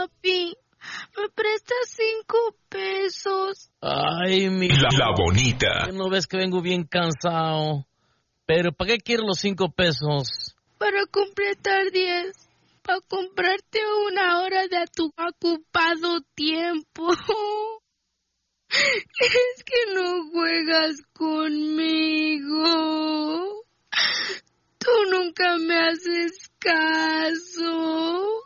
Papi, ¿me prestas 5 pesos? Ay, La bonita. ¿no ves que vengo bien cansado? Pero ¿para qué quiero los 5 pesos? Para completar 10. Para comprarte 1 hora de tu ocupado tiempo. Es que no juegas conmigo. Tú nunca me haces caso.